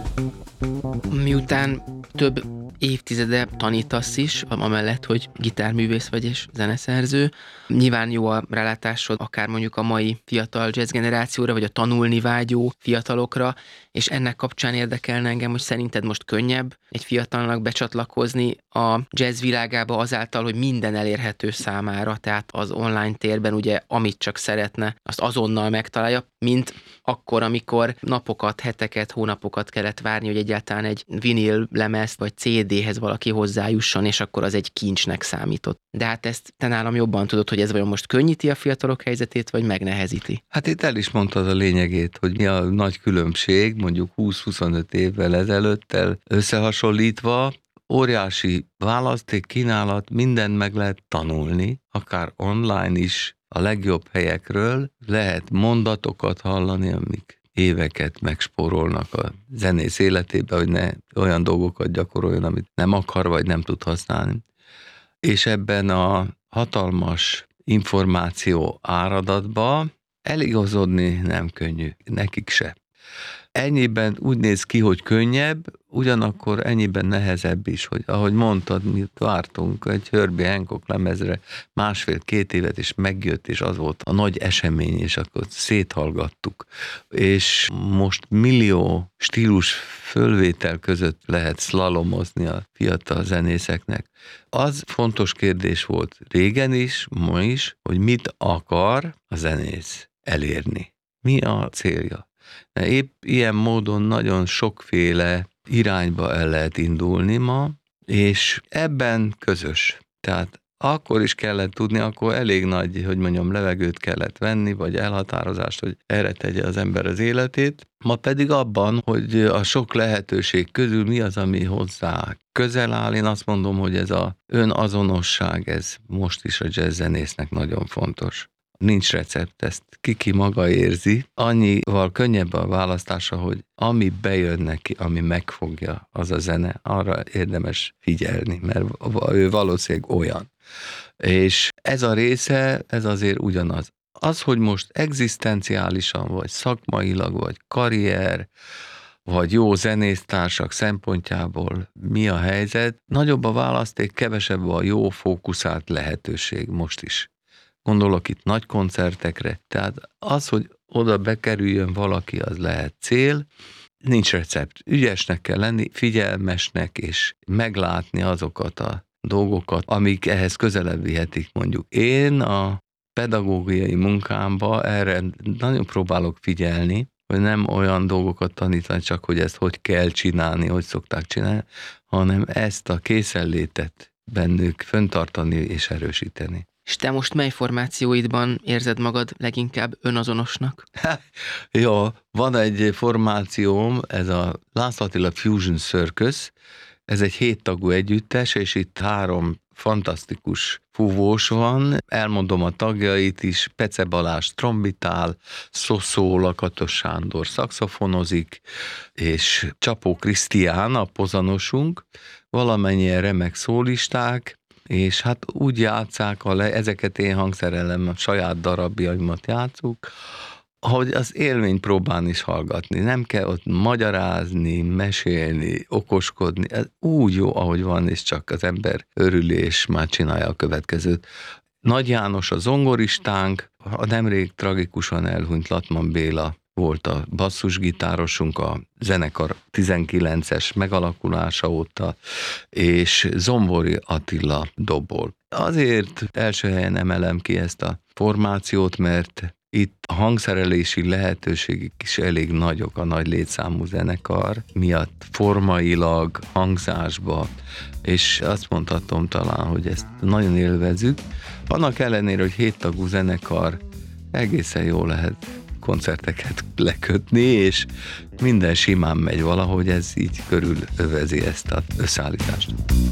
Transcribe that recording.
Miután több évtizede tanítasz is, amellett, hogy gitárművész vagy és zeneszerző, nyilván jó a rálátásod akár mondjuk a mai fiatal jazz generációra, vagy a tanulni vágyó fiatalokra, és ennek kapcsán érdekelne engem, hogy szerinted most könnyebb egy fiatalnak becsatlakozni a jazz világába azáltal, hogy minden elérhető számára, tehát az online térben ugye amit csak szeretne, azt azonnal megtalálja, mint akkor, amikor napokat, heteket, hónapokat kellett várni, hogy egyáltalán egy vinil lemezt vagy CD-hez valaki hozzájusson, és akkor az egy kincsnek számított. De hát ezt te nálam jobban tudod, hogy ez vajon most könnyíti a fiatalok helyzetét, vagy megnehezíti? Hát itt el is mondtad a lényegét, hogy mi a nagy különbség, mondjuk 20-25 évvel ezelőttel összehasonlítva, óriási választék, kínálat, mindent meg lehet tanulni, akár online is, a legjobb helyekről lehet mondatokat hallani, amik éveket megspórolnak a zenész életébe, hogy ne olyan dolgokat gyakoroljon, amit nem akar, vagy nem tud használni. És ebben a hatalmas információ áradatba eligazodni nem könnyű, nekik se. Ennyiben úgy néz ki, hogy könnyebb, ugyanakkor ennyiben nehezebb is, hogy ahogy mondtad, mi vártunk egy Herbie Hancock lemezre 1,5-2 évet, és megjött, és az volt a nagy esemény, és akkor széthallgattuk. És most millió stílus fölvétel között lehet szlalomozni a fiatal zenészeknek. Az fontos kérdés volt régen is, ma is, hogy mit akar a zenész elérni. Mi a célja? Épp ilyen módon nagyon sokféle irányba el lehet indulni ma, és ebben közös. Tehát akkor is kellett tudni, akkor elég nagy, hogy mondjam, levegőt kellett venni, vagy elhatározást, hogy erre tegye az ember az életét. Ma pedig abban, hogy a sok lehetőség közül mi az, ami hozzá közel áll. Én azt mondom, hogy ez az önazonosság, ez most is a jazzzenésznek nagyon fontos. Nincs recept, ezt ki maga érzi. Annyival könnyebb a választása, hogy ami bejön neki, ami megfogja, az a zene, arra érdemes figyelni, mert ő valószínűleg olyan. És ez a része, ez azért ugyanaz. Az, hogy most egzisztenciálisan, vagy szakmailag, vagy karrier, vagy jó zenésztársak szempontjából mi a helyzet, nagyobb a választék, kevesebb a jó fókuszált lehetőség most is. Gondolok itt nagy koncertekre, tehát az, hogy oda bekerüljön valaki, az lehet cél, nincs recept. Ügyesnek kell lenni, figyelmesnek, és meglátni azokat a dolgokat, amik ehhez közelebb vihetik. Mondjuk én a pedagógiai munkámba erre nagyon próbálok figyelni, hogy nem olyan dolgokat tanítani, csak hogy ezt hogy kell csinálni, hogy szokták csinálni, hanem ezt a készenlétet bennük fenntartani és erősíteni. És te most mely formációidban érzed magad leginkább önazonosnak? Jó, van egy formációm, ez a László Attila Fusion Circus, ez egy 7 tagú együttes, és itt 3 fantasztikus fúvós van, elmondom a tagjait is, Pece Balázs trombitál, Szoszó Lakatos Sándor szaxofonozik, és Csapó Krisztián a pozanosunk, valamennyien remek szólisták, és hát úgy játsszák, ezeket én hangszerelem, a saját darabjaimat játszuk, hogy az élményt próbálni is hallgatni. Nem kell ott magyarázni, mesélni, okoskodni. Ez úgy jó, ahogy van, és csak az ember örül, és már csinálja a következőt. Nagy János a zongoristánk, a nemrég tragikusan elhunyt Latman Béla volt a basszusgitárosunk a zenekar 19-es megalakulása óta, és Zombori Attila dobol. Azért első helyen emelem ki ezt a formációt, mert itt a hangszerelési lehetőségek is elég nagyok a nagy létszámú zenekar miatt, formailag, hangzásba, és azt mondhatom talán, hogy ezt nagyon élvezzük. Annak ellenére, hogy 7 tagú zenekar, egészen jól lehet koncerteket lekötni, és minden simán megy valahogy, ez így körülövezi ezt az összeállítást.